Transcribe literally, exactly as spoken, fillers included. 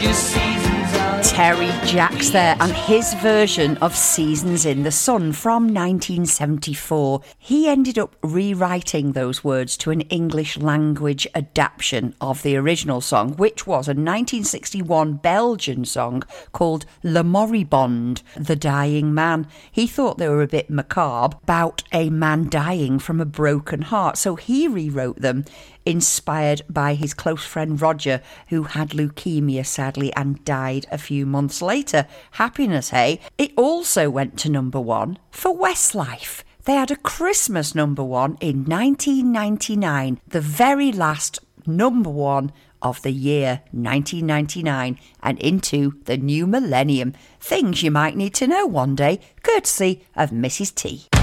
just seasons on. Terry Jacks there, and his version of Seasons in the Sun from nineteen seventy-four. He ended up rewriting those words to an English language adaptation of the original song, which was a nineteen sixty-one Belgian song called Le Moribond, The Dying Man. He thought they were a bit macabre, about a man dying from a broken heart, so he rewrote them, inspired by his close friend Roger, who had leukemia sadly and died a few months later. Happiness, hey? It also went to number one for Westlife. They had a Christmas number one in nineteen ninety-nine, the very last number one of the year nineteen ninety-nine, and into the new millennium. Things you might need to know one day, courtesy of Missus T.